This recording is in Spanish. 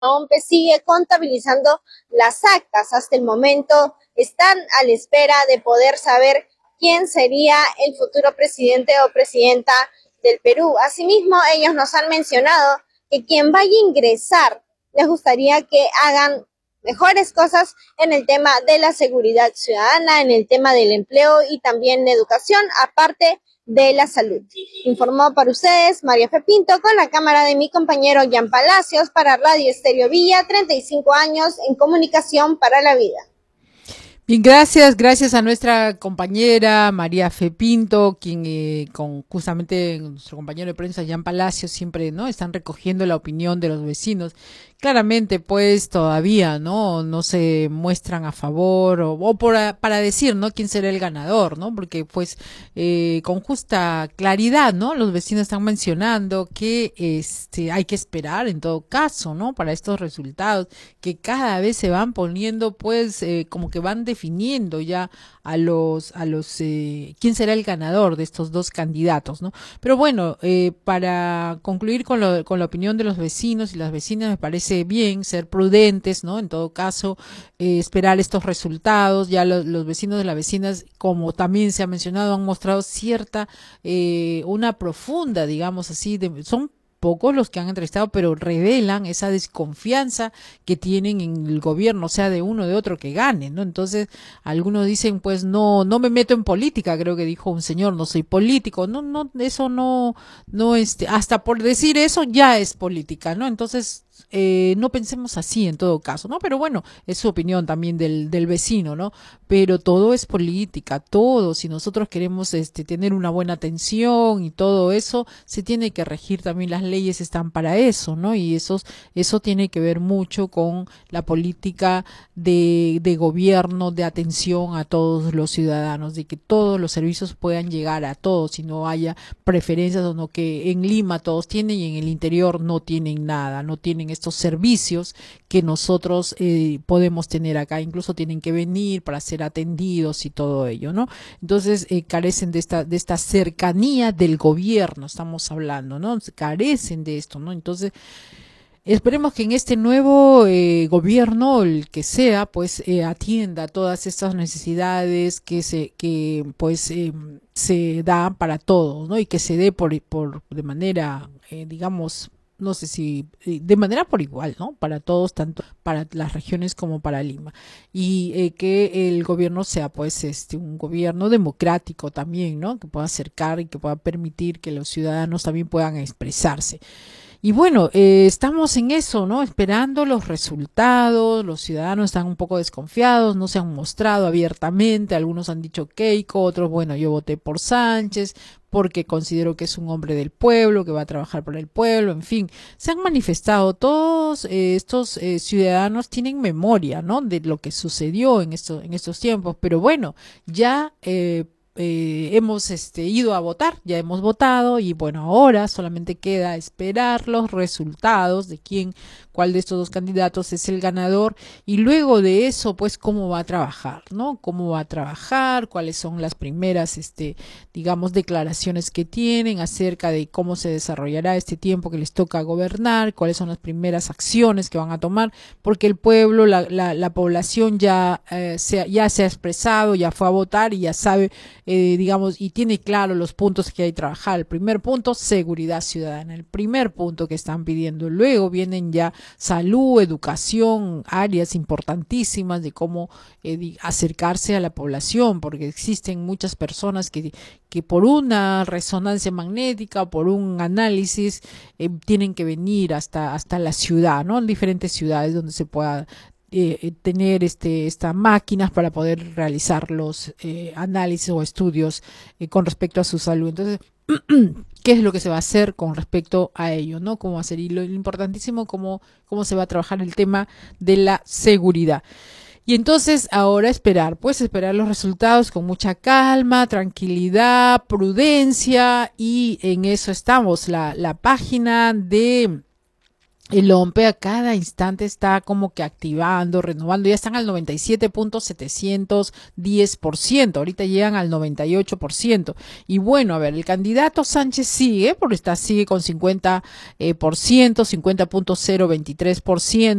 OMPE sigue contabilizando las actas. Hasta el momento están a la espera de poder saber quién sería el futuro presidente o presidenta del Perú. Asimismo, ellos nos han mencionado que quien vaya a ingresar les gustaría que hagan mejores cosas en el tema de la seguridad ciudadana, en el tema del empleo y también la educación, aparte de la salud. Informó para ustedes María Fe Pinto con la cámara de mi compañero Jan Palacios para Radio Estéreo Villa, 35 años en comunicación para la vida. Bien, gracias a nuestra compañera María Fe Pinto, quien con justamente nuestro compañero de prensa Jan Palacios siempre no están recogiendo la opinión de los vecinos. Claramente, pues todavía no se muestran a favor para decir, ¿no? Quién será el ganador, ¿no? Porque pues con justa claridad, ¿no? Los vecinos están mencionando que hay que esperar en todo caso, ¿no? Para estos resultados que cada vez se van poniendo, pues como que van definiendo ya a los quién será el ganador de estos dos candidatos, ¿no? Pero bueno, para concluir con la opinión de los vecinos y las vecinas, me parece bien ser prudentes, ¿no? En todo caso, esperar estos resultados. Ya los vecinos de las vecinas, como también se ha mencionado, han mostrado cierta, una profunda, digamos así, son pocos los que han entrevistado, pero revelan esa desconfianza que tienen en el gobierno, sea de uno o de otro que gane, ¿no? Entonces, algunos dicen, pues no me meto en política, creo que dijo un señor, no soy político, eso no, hasta por decir eso ya es política, ¿no? Entonces, no pensemos así en todo caso, ¿no? Pero bueno, es su opinión también del vecino, ¿no? Pero todo es política, todo, si nosotros queremos tener una buena atención y todo eso, se tiene que regir, también las leyes están para eso, ¿no? Y eso tiene que ver mucho con la política de gobierno, de atención a todos los ciudadanos, de que todos los servicios puedan llegar a todos y no haya preferencias o no, que en Lima todos tienen y en el interior no tienen nada, no tienen estos servicios que nosotros podemos tener acá, incluso tienen que venir para ser atendidos y todo ello, ¿no? Entonces carecen de esta cercanía del gobierno, estamos hablando, ¿no? Carecen de esto, ¿no? Entonces esperemos que en este nuevo gobierno, el que sea, pues atienda todas estas necesidades que pues se dan para todos, ¿no? Y que se dé de manera, digamos, no sé si de manera por igual, ¿no? Para todos, tanto para las regiones como para Lima. Y que el gobierno sea pues un gobierno democrático también, ¿no? Que pueda acercar y que pueda permitir que los ciudadanos también puedan expresarse. Y bueno, estamos en eso, ¿no? Esperando los resultados, los ciudadanos están un poco desconfiados, no se han mostrado abiertamente, algunos han dicho Keiko, otros, bueno, yo voté por Sánchez porque considero que es un hombre del pueblo, que va a trabajar por el pueblo, en fin, se han manifestado todos estos ciudadanos tienen memoria, ¿no? De lo que sucedió en estos tiempos, pero bueno, ya hemos ido a votar, ya hemos votado y bueno, ahora solamente queda esperar los resultados de cuál de estos dos candidatos es el ganador y luego de eso pues cómo va a trabajar, ¿no? Cómo va a trabajar, cuáles son las primeras digamos declaraciones que tienen acerca de cómo se desarrollará este tiempo que les toca gobernar, cuáles son las primeras acciones que van a tomar, porque el pueblo, la población ya se ha expresado, ya fue a votar y ya sabe digamos, y tiene claro los puntos que hay que trabajar. El primer punto, seguridad ciudadana, el primer punto que están pidiendo. Luego vienen ya salud, educación, áreas importantísimas de cómo acercarse a la población, porque existen muchas personas que por una resonancia magnética, por un análisis, tienen que venir hasta la ciudad, ¿no? En diferentes ciudades donde se pueda tener estas máquinas para poder realizar los análisis o estudios con respecto a su salud. Entonces, ¿qué es lo que se va a hacer con respecto a ello, ¿no? ¿Cómo va a ser? Y lo importantísimo, cómo se va a trabajar el tema de la seguridad. Y entonces ahora esperar los resultados con mucha calma, tranquilidad, prudencia y en eso estamos. La página El OMPE a cada instante está como que activando, renovando, ya están al 97.710%, ahorita llegan al 98%. Y bueno, a ver, el candidato Sánchez sigue, porque sigue con 50%, 50.023%.